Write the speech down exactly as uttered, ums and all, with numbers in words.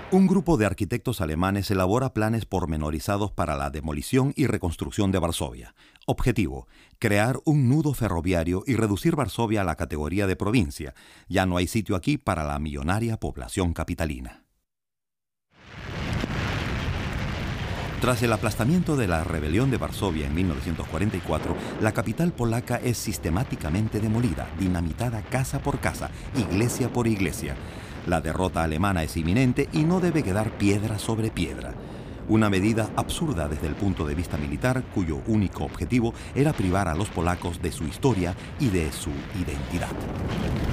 Un grupo de arquitectos alemanes elabora planes pormenorizados para la demolición y reconstrucción de Varsovia. Objetivo: crear un nudo ferroviario y reducir Varsovia a la categoría de provincia. Ya no hay sitio aquí para la millonaria población capitalina. Tras el aplastamiento de la rebelión de Varsovia en mil novecientos cuarenta y cuatro, la capital polaca es sistemáticamente demolida, dinamitada casa por casa, iglesia por iglesia. La derrota alemana es inminente y no debe quedar piedra sobre piedra. Una medida absurda desde el punto de vista militar, cuyo único objetivo era privar a los polacos de su historia y de su identidad.